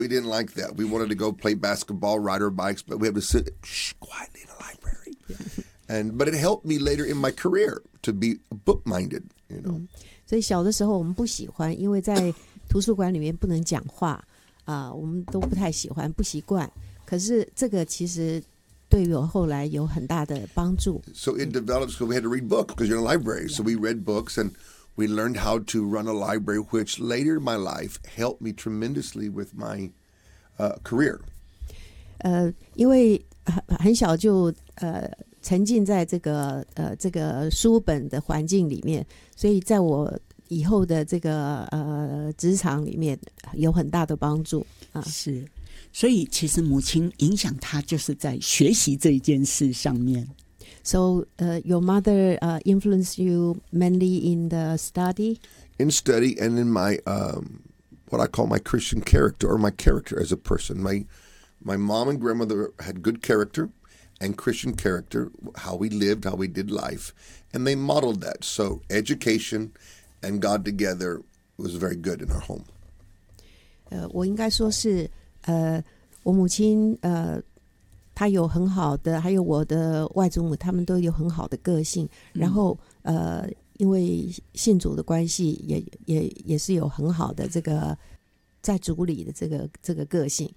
We didn't like that. We wanted to go play basketball, ride our bikes, but we had to sit quietly in a library. But it helped me later in my career to be book-minded, you know. 所以小的时候我们不喜欢，因为在图书馆里面不能讲话我们都不太喜欢，不习惯。可是这个其实对于我后来有很大的帮助。 So it developed, so we had to read books because you're in a library. So we read books and we learned how to run a library, which later in my life helped me tremendously with my career. 因为很小就沉浸在这个书本的环境里面，所以在我以后的这个职场里面有很大的帮助是，所以其实母亲影响他就是在学习这一件事上面。 So your mother influenced you mainly in the study? In study and in my what I call my Christian character, or my character as a person. My mom and grandmother had good character and Christian character, how we lived, how we did life, and they modeled that. So education and God together was very good in our home. 我应该说是我母亲她有很好的，还有我的外祖母，他们都有很好的个性，然后因为信主的关系也是有很好的这个在主里的这个个性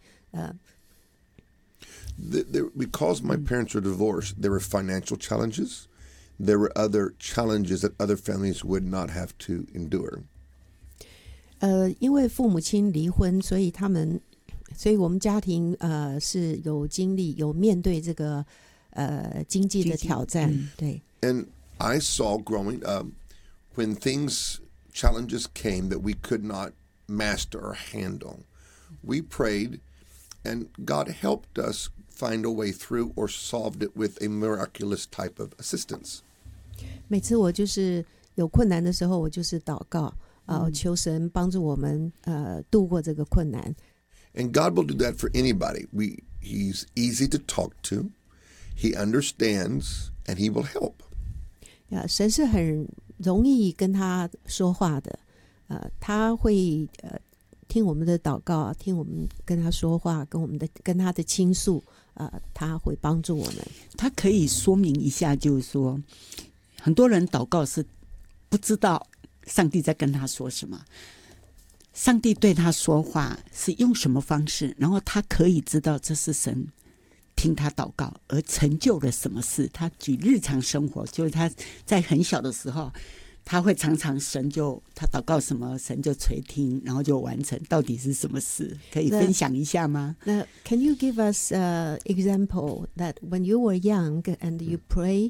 Because my parents were divorced, there were financial challenges. There were other challenges that other families would not have to endure. 因为父母亲离婚，所以我们家庭是有经历有面对这个经济的挑战对。 And I saw growing up when challenges came that we could not master or handle. We prayed and God helped us find a way through or solved it with a miraculous type of assistance. 每次我就是有困难的时候，我就是祷告求神帮助我们度过这个困难。 And God will do that for anybody. He's easy to talk to. He understands and he will help. 神是很容易跟他说话的他会听我们的祷告，听我们跟他说话，跟他的倾诉他会帮助我们。 他可以说明一下，就是说很多人祷告是不知道上帝在跟他说什么，上帝对他说话是用什么方式，然后他可以知道这是神听他祷告而成就了什么事。他举日常生活，就是他在很小的时候，他会常常他祷告什么神就垂听，然后就完成。到底是什么事？可以分享一下吗？ Can you give us an example that when you were young and you pray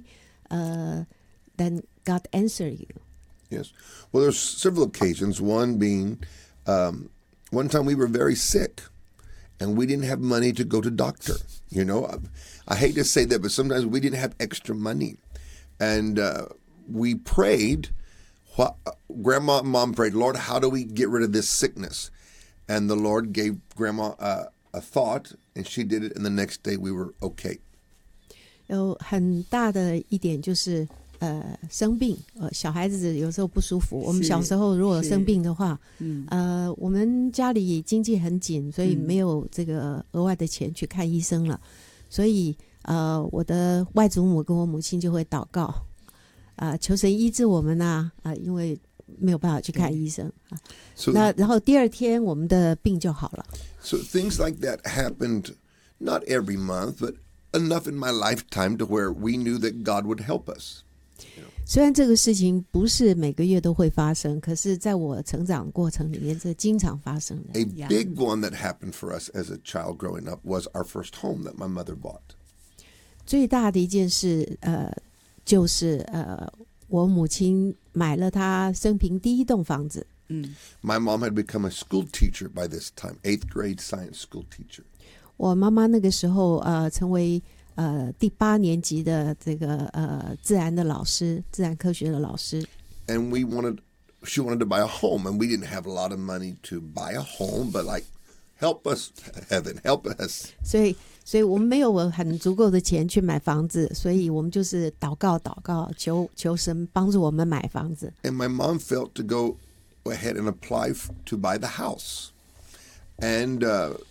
then God answer you? Yes. Well, there's several occasions. One being one time we were very sick and we didn't have money to go to doctor. You know, I hate to say that, but sometimes we didn't have extra money. And we prayed. Grandma and Mom prayed, Lord, how do we get rid of this sickness? And the Lord gave Grandma a thought, and she did it, and the next day we were okay. 有很大的一点就是生病小孩子有时候不舒服，我们小时候如果生病的话我们家里经济很紧，所以没有这个额外的钱去看医生了，所以我的外祖母跟我母亲就会祷告求神医治我们因为没有办法去看医生然后第二天我们的病就好了。 So things like that happened not every month, but enough in my lifetime to where we knew that God would help us. 虽然这个事情不是每个月都会发生，可是在我成长过程里面这经常发生的。 A big one that happened for us as a child growing up was our first home that my mother bought. 最大的一件事就是我母亲买了她生平第一栋房子。 My mom had become a school teacher by this time, 8th grade science school teacher. 我妈妈那个时候成为第8年级的这个自然的老师，自然科学的老师。 And she wanted to buy a home, and we didn't have a lot of money to buy a home, but like, help us, heaven, help us. 所以我们没有很足够的钱去买房子，所以我们就是祷告求神帮助我们买房子。 And my mom felt to go ahead and apply to buy the house. And